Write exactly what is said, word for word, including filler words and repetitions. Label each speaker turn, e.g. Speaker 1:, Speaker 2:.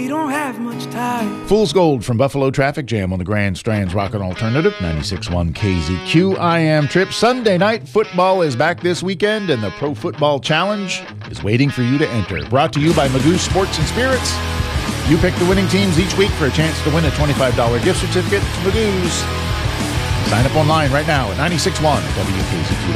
Speaker 1: we don't have much time.
Speaker 2: Fool's Gold from Buffalo Traffic Jam on the Grand Strand's Rockin' Alternative, ninety-six point one K Z Q. I am Trip. Sunday night football is back this weekend, and the Pro Football Challenge is waiting for you to enter. Brought to you by Magoo's Sports and Spirits. You pick the winning teams each week for a chance to win a twenty-five dollars gift certificate to Magoo's. Sign up online right now at ninety-six point one W K Z Q.